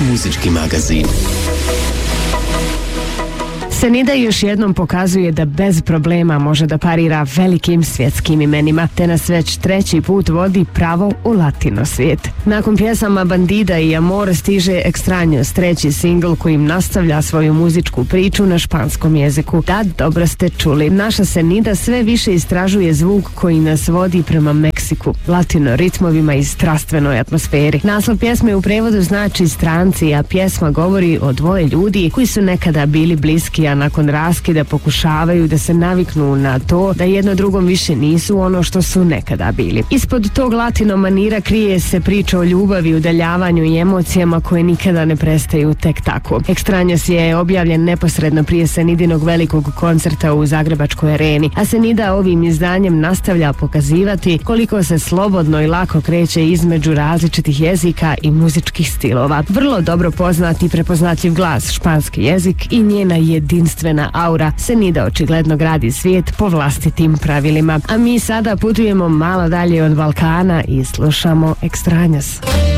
muzički magazin. Senida još jednom pokazuje da bez problema može da parira velikim svjetskim imenima, te nas već treći put vodi pravo u latino svijet. Nakon pjesama Bandida i Amor stiže Extraños, treći singl kojim nastavlja svoju muzičku priču na španskom jeziku. Da, dobro ste čuli. Naša Senida sve više istražuje zvuk koji nas vodi prema Meksiku, latino ritmovima i strastvenoj atmosferi. Naslov pjesme u prevodu znači stranci, a pjesma govori o dvoje ljudi koji su nekada bili bliski, a nakon raskida pokušavaju da se naviknu na to da jedno drugom više nisu ono što su nekada bili. Ispod tog latino manira krije se priča o ljubavi, udaljavanju i emocijama koje nikada ne prestaju tek tako. Extraños je objavljen neposredno prije Senidinog velikog koncerta u Zagrebačkoj areni, a Senida ovim izdanjem nastavlja pokazivati koliko se slobodno i lako kreće između različitih jezika i muzičkih stilova. Vrlo dobro poznat i prepoznatljiv glas, španski jezik i njena jedinstvena aura. Senida očigledno gradi svijet po vlastitim pravilima. A mi sada putujemo malo dalje od Balkana i slušamo Extraños.